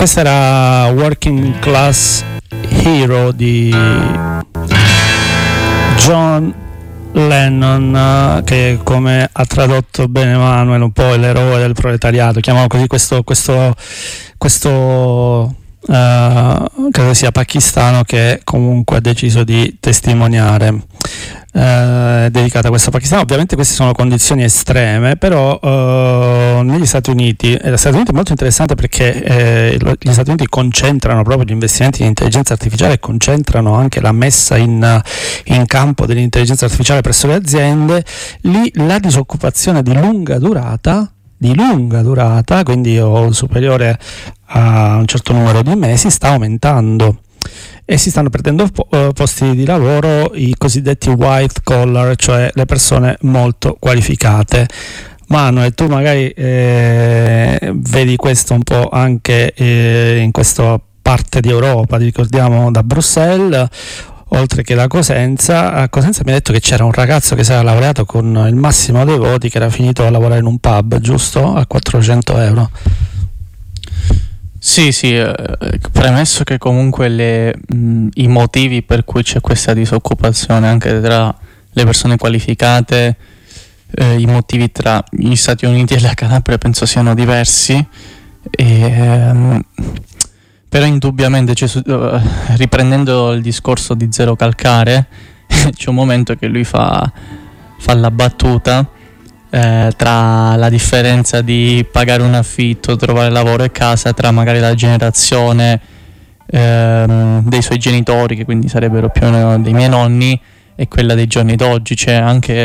Questa era Working Class Hero di John Lennon, che come ha tradotto bene Manuel, un po' l'eroe del proletariato, chiamavo così questo credo sia pakistano, che comunque ha deciso di testimoniare, dedicata a questo pakistano. Ovviamente queste sono condizioni estreme, però negli Stati Uniti è molto interessante, perché gli Stati Uniti concentrano proprio gli investimenti in intelligenza artificiale, e concentrano anche la messa in campo dell'intelligenza artificiale presso le aziende. Lì la disoccupazione di lunga durata, quindi superiore a un certo numero di mesi, sta aumentando, e si stanno perdendo posti di lavoro i cosiddetti white collar, cioè le persone molto qualificate. Manuel, tu magari vedi questo un po' anche in questa parte di Europa, ti ricordiamo da Bruxelles, oltre che da Cosenza. A Cosenza mi ha detto che c'era un ragazzo che si era laureato con il massimo dei voti, che era finito a lavorare in un pub, giusto? A 400 euro. Sì, premesso che comunque i motivi per cui c'è questa disoccupazione anche tra le persone qualificate, i motivi tra gli Stati Uniti e la Calabria penso siano diversi, però indubbiamente riprendendo il discorso di Zero Calcare, c'è un momento che lui fa la battuta tra la differenza di pagare un affitto, trovare lavoro e casa, tra magari la generazione dei suoi genitori, che quindi sarebbero più o meno dei miei nonni, e quella dei giorni d'oggi. C'è anche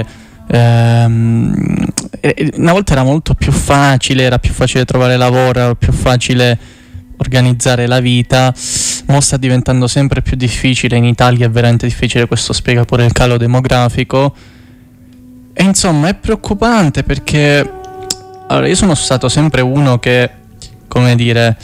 una volta era molto più facile, era più facile trovare lavoro, era più facile organizzare la vita. Mo sta diventando sempre più difficile, in Italia è veramente difficile, questo spiega pure il calo demografico. E insomma è preoccupante, perché allora io sono stato sempre uno che, come dire,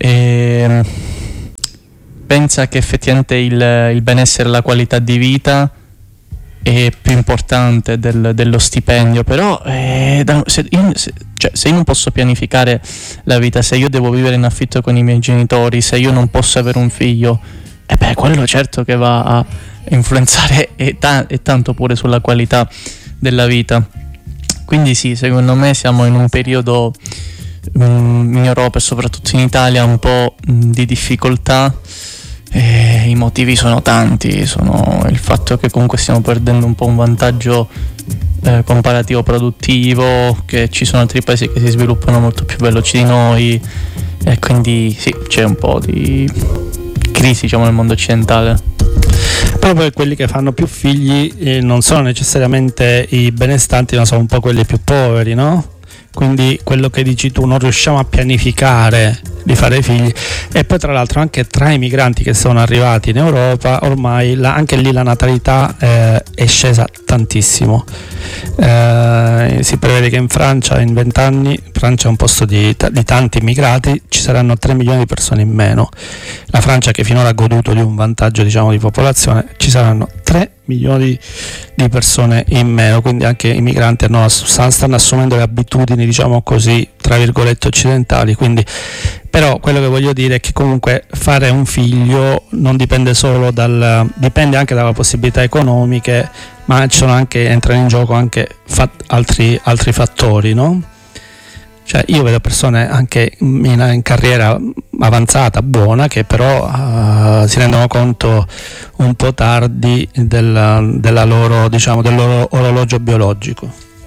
pensa che effettivamente il benessere e la qualità di vita è più importante dello stipendio. Però se io non posso pianificare la vita, se io devo vivere in affitto con i miei genitori, se io non posso avere un figlio, quello certo che va a influenzare e tanto pure sulla qualità della vita. Quindi sì, secondo me siamo in un periodo in Europa e soprattutto in Italia un po' di difficoltà. I motivi sono tanti, sono il fatto che comunque stiamo perdendo un po' un vantaggio comparativo produttivo, che ci sono altri paesi che si sviluppano molto più veloci di noi, e quindi sì, c'è un po' di crisi, diciamo, nel mondo occidentale. Proprio quelli che fanno più figli non sono necessariamente i benestanti, ma sono un po' quelli più poveri, no? Quindi quello che dici tu, non riusciamo a pianificare di fare figli. E poi tra l'altro anche tra i migranti che sono arrivati in Europa ormai anche lì la natalità è scesa tantissimo. Si prevede che in Francia in 20 anni, Francia è un posto di tanti immigrati, ci saranno 3 milioni di persone in meno. La Francia, che finora ha goduto di un vantaggio, diciamo, di popolazione, ci saranno 3 milioni di persone in meno. Quindi anche i migranti stanno assumendo le abitudini, diciamo così, tra virgolette occidentali. Quindi, però quello che voglio dire è che comunque fare un figlio non dipende solo dipende anche dalla possibilità economiche, ma entrano in gioco anche altri fattori, no? Cioè io vedo persone anche in carriera avanzata, buona, che però si rendono conto un po' tardi della loro, diciamo, del loro orologio biologico.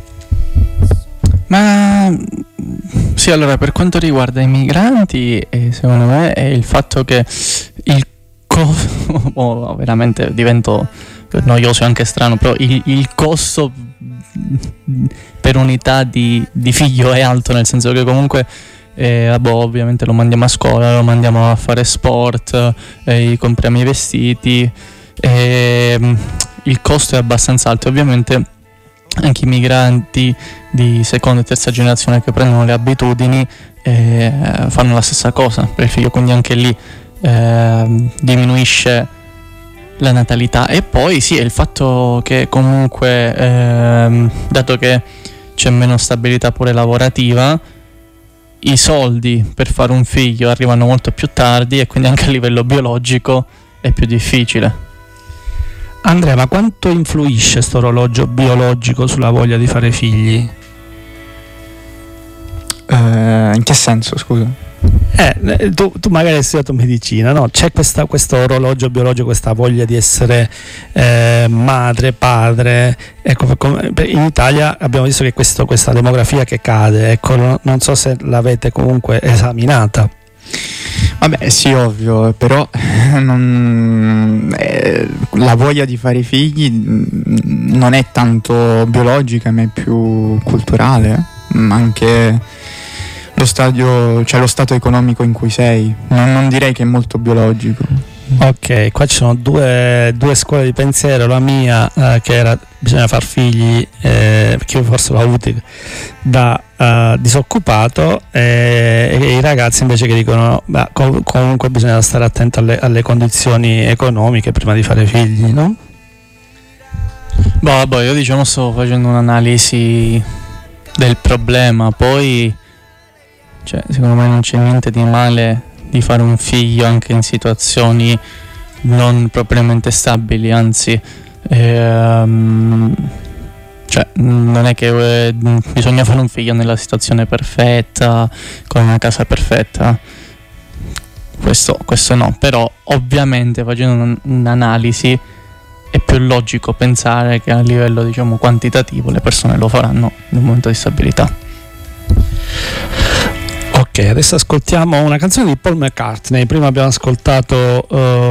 Ma sì, allora, per quanto riguarda i migranti, secondo me è il fatto che veramente divento noioso e anche strano, però il costo per unità di figlio è alto, nel senso che comunque ovviamente lo mandiamo a scuola, lo mandiamo a fare sport, gli compriamo i vestiti, il costo è abbastanza alto. Ovviamente anche i migranti di seconda e terza generazione che prendono le abitudini fanno la stessa cosa per il figlio, quindi anche lì diminuisce la natalità. E poi sì, è il fatto che comunque dato che c'è meno stabilità pure lavorativa, i soldi per fare un figlio arrivano molto più tardi e quindi anche a livello biologico è più difficile. Andrea, ma quanto influisce sto orologio biologico sulla voglia di fare figli? In che senso, scusa? Tu magari hai studiato medicina, no? C'è questo orologio biologico, questa voglia di essere madre, padre. Ecco, in Italia abbiamo visto che questa demografia che cade, ecco, non so se l'avete comunque esaminata. Vabbè, sì, ovvio, però la voglia di fare figli non è tanto biologica, ma è più culturale, anche lo stato economico in cui sei. Non direi che è molto biologico. Ok, qua ci sono due scuole di pensiero, la mia che era bisogna far figli, perché io forse l'ho avuti da disoccupato, e i ragazzi invece che dicono comunque bisogna stare attento alle condizioni economiche prima di fare figli, no? Io diciamo sto facendo un'analisi del problema, poi secondo me non c'è niente di male di fare un figlio anche in situazioni non propriamente stabili, anzi non è che bisogna fare un figlio nella situazione perfetta, con una casa perfetta, questo no, però ovviamente facendo un'analisi è più logico pensare che a livello, diciamo, quantitativo le persone lo faranno in un momento di stabilità. Ok, adesso ascoltiamo una canzone di Paul McCartney. Prima abbiamo ascoltato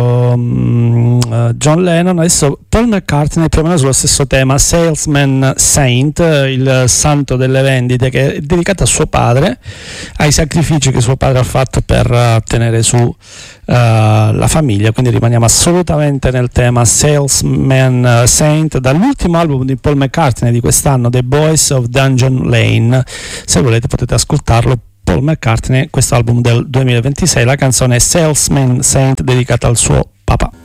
John Lennon, adesso Paul McCartney più o meno sullo stesso tema, Salesman Saint, il santo delle vendite, che è dedicato a suo padre, ai sacrifici che suo padre ha fatto per tenere su la famiglia. Quindi rimaniamo assolutamente nel tema Salesman Saint, dall'ultimo album di Paul McCartney di quest'anno, The Boys of Dungeon Lane. Se volete potete ascoltarlo, Paul McCartney, questo album del 2026, la canzone Salesman Saint dedicata al suo papà.